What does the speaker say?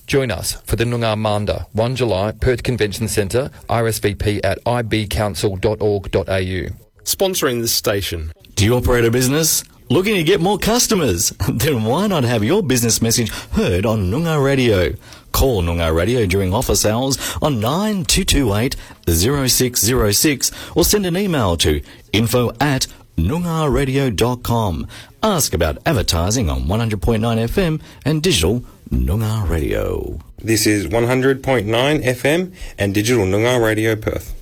Join us for the Noongar Manda, 1 July, Perth Convention Centre, RSVP at ibcouncil.org.au. Sponsoring this station. Do you operate a business? Looking to get more customers? Then why not have your business message heard on Noongar Radio? Call Noongar Radio during office hours on 9228 0606 or send an email to info@noongarradio.com. Ask about advertising on 100.9 FM and digital Noongar Radio. This is 100.9 FM and digital Noongar Radio Perth.